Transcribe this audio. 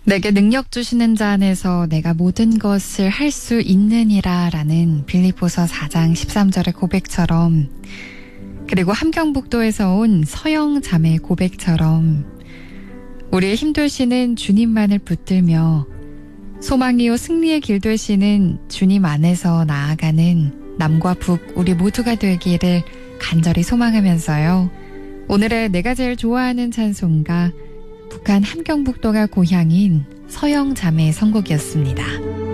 내게 능력 주시는 자 안에서 내가 모든 것을 할 수 있느니라 라는 빌립보서 4장 13절의 고백처럼, 그리고 함경북도에서 온 서영 자매의 고백처럼 우리의 힘 되시는 주님만을 붙들며 소망이요 승리의 길 되시는 주님 안에서 나아가는 남과 북 우리 모두가 되기를 간절히 소망하면서요. 오늘의 내가 제일 좋아하는 찬송가 북한 함경북도가 고향인 서영 자매의 선곡이었습니다.